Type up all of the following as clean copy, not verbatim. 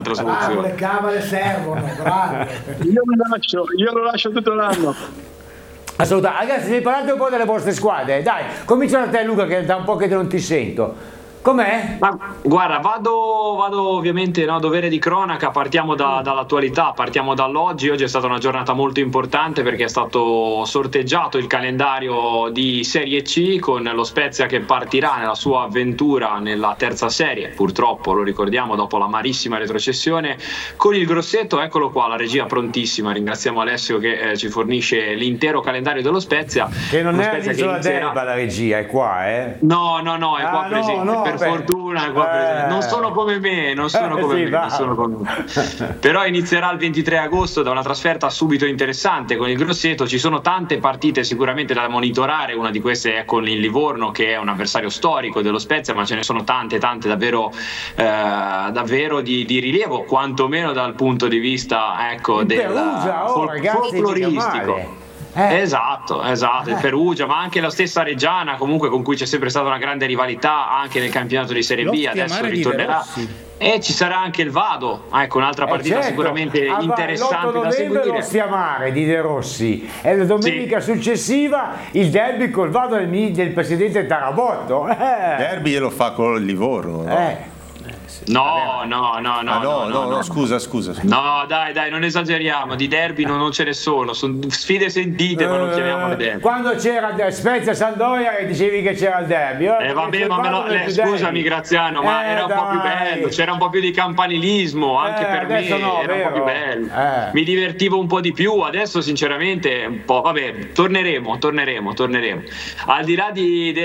trasformazione. Le cavale servono, bravo. Io lo lascio tutto l'anno. Assolutamente. Ragazzi, mi parlate un po' delle vostre squadre, dai, comincia da te Luca, che da un po' che non ti sento. Com'è? Ma guarda, vado ovviamente, no, dovere di cronaca, partiamo dall'attualità, partiamo dall'oggi. Oggi è stata una giornata molto importante perché è stato sorteggiato il calendario di Serie C con lo Spezia che partirà nella sua avventura nella terza serie, purtroppo lo ricordiamo dopo l'amarissima retrocessione, con il Grosseto. Eccolo qua, la regia prontissima, ringraziamo Alessio che ci fornisce l'intero calendario dello Spezia. Che non è l'isola d'Elba la regia, è qua, No, è qua presente. No, per fortuna è qua presente. Non sono come me, non sono come me. Però inizierà il 23 agosto da una trasferta subito interessante con il Grosseto. Ci sono tante partite sicuramente da monitorare, una di queste è con il Livorno che è un avversario storico dello Spezia, ma ce ne sono tante davvero di rilievo, quantomeno dal punto di vista del folcloristico. Esatto, il Perugia, ma anche la stessa Reggiana comunque con cui c'è sempre stata una grande rivalità anche nel campionato di Serie B, adesso ritornerà. E ci sarà anche il Vado, un'altra partita sicuramente interessante da seguire. Lo Stiamare di De Rossi e la domenica successiva il derby col Vado del presidente Tarabotto. Il derby glielo fa con il Livorno, no? No, scusa. No, dai, non esageriamo, di derby non ce ne sono sfide sentite, ma non chiamiamole derby. Quando c'era Spezia Sampdoria dicevi che c'era il derby. Vabbè, ma scusami Graziano, ma era un po' più bello, c'era un po' più di campanilismo, anche per me era un po' più bello. Mi divertivo un po' di più, adesso sinceramente un po', vabbè, torneremo. Al di là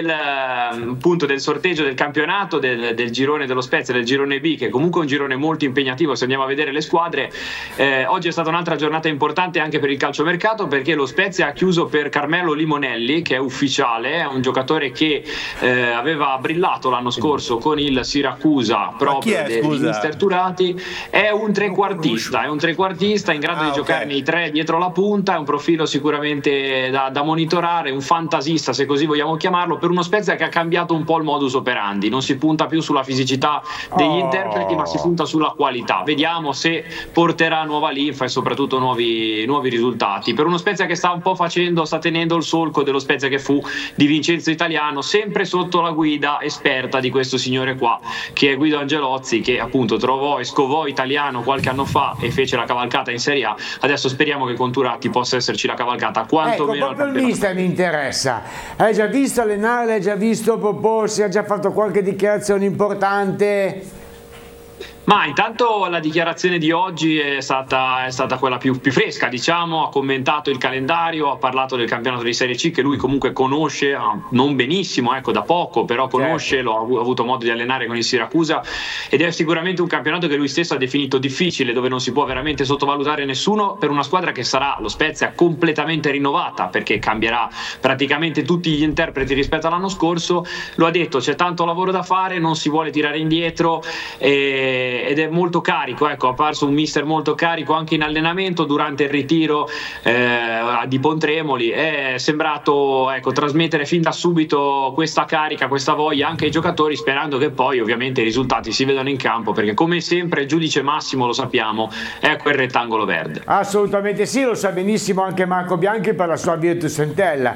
del sorteggio del campionato del girone dello Spezia, del girone B, che comunque è un girone molto impegnativo se andiamo a vedere le squadre. Oggi è stata un'altra giornata importante anche per il calciomercato, perché lo Spezia ha chiuso per Carmelo Limonelli, che è ufficiale, è un giocatore che aveva brillato l'anno scorso con il Siracusa proprio di Mister Turati. È un trequartista in grado di giocare nei tre dietro la punta, è un profilo sicuramente da monitorare, un fantasista se così vogliamo chiamarlo, per uno Spezia che ha cambiato un po' il modus operandi, non si punta più sulla fisicità degli interpreti, ma si punta sulla qualità. Vediamo se porterà nuova linfa e soprattutto nuovi risultati per uno Spezia che sta tenendo il solco dello Spezia che fu di Vincenzo Italiano, sempre sotto la guida esperta di questo signore qua, che è Guido Angelozzi, che appunto trovò e scovò Italiano qualche anno fa e fece la cavalcata in Serie A. Adesso speriamo che con Turati possa esserci la cavalcata quantomeno. Proprio il mister mi interessa. Hai già visto allenare, hai già visto proporsi, ha già fatto qualche dichiarazione importante? Ma intanto la dichiarazione di oggi è stata quella più fresca, diciamo. Ha commentato il calendario, ha parlato del campionato di Serie C che lui comunque conosce, non benissimo, da poco, però conosce, certo. L'ho avuto modo di allenare con il Siracusa ed è sicuramente un campionato che lui stesso ha definito difficile, dove non si può veramente sottovalutare nessuno, per una squadra che sarà, lo Spezia, completamente rinnovata, perché cambierà praticamente tutti gli interpreti rispetto all'anno scorso. Lo ha detto, c'è tanto lavoro da fare, non si vuole tirare indietro ed è molto carico, ha apparso un mister molto carico anche in allenamento durante il ritiro di Pontremoli. È sembrato trasmettere fin da subito questa carica, questa voglia anche ai giocatori, sperando che poi ovviamente i risultati si vedano in campo, perché come sempre il giudice massimo, lo sappiamo, è quel rettangolo verde. Assolutamente sì, lo sa benissimo anche Marco Bianchi per la sua Virtus Entella.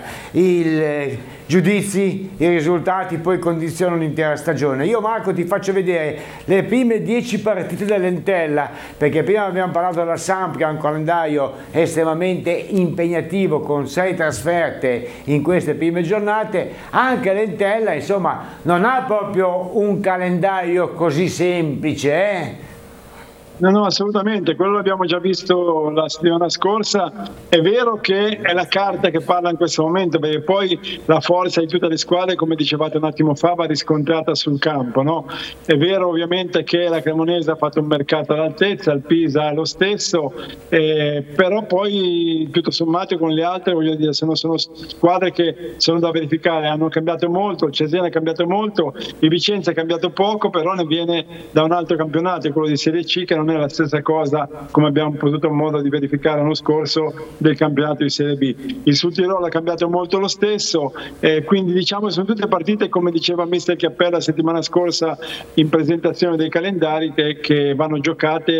I giudizi, i risultati poi condizionano l'intera stagione. Io Marco ti faccio vedere le prime 10 partite dell'Entella, perché prima abbiamo parlato della Samp, che ha un calendario estremamente impegnativo con 6 trasferte in queste prime giornate. Anche l'Entella insomma non ha proprio un calendario così semplice, No, assolutamente, quello l'abbiamo già visto la settimana scorsa. È vero che è la carta che parla in questo momento, perché poi la forza di tutte le squadre, come dicevate un attimo fa, va riscontrata sul campo, no? È vero ovviamente che la Cremonese ha fatto un mercato all'altezza, il Pisa lo stesso, però poi tutto sommato con le altre, voglio dire, sono squadre che sono da verificare, hanno cambiato molto, il Cesena ha cambiato molto, il Vicenza ha cambiato poco, però ne viene da un altro campionato, quello di Serie C, che non non è la stessa cosa, come abbiamo potuto modo di verificare l'anno scorso, del campionato di Serie B. Il Sud Tirolo ha cambiato molto lo stesso, quindi diciamo sono tutte partite, come diceva mister Chiappella la settimana scorsa in presentazione dei calendari, che vanno giocate